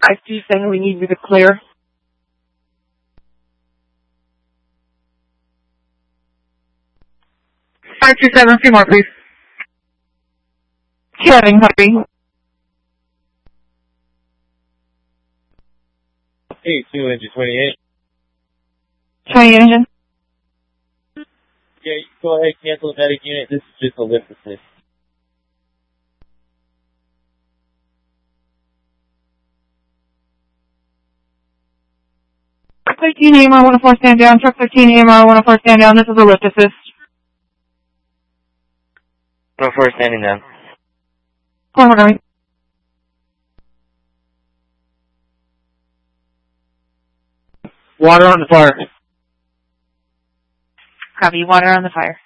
I-2 saying we need you to clear. 527, few more, please. Kevin, copy. Hey, 2 engine 28. 20 engine. Yeah, go ahead, cancel the medic unit. This is just a lift assist. Truck 13 AMR 104 stand down. Truck 13 AMR 104 stand down. This is a lift assist. 104 standing down. Point Montgomery. Water on the fire. Copy. Water on the fire.